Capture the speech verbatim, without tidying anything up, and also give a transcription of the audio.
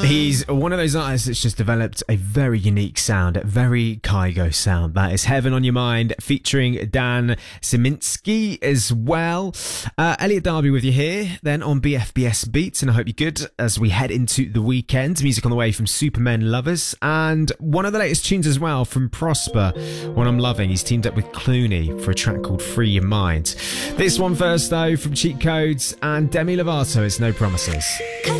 He's one of those artists that's just developed a very unique sound, a very Kygo sound. That is Heaven on Your Mind, featuring Dan Siminski as well. Uh, Elliot Darby with you here, then on B F B S Beats, and I hope you're good as we head into the weekend. Music on the way from Supermen Lovers, and one of the latest tunes as well from Prosper, one I'm loving. He's teamed up with Clooney for a track called Free Your Mind. This one first though, from Cheat Codes and Demi Lovato, It's No Promises.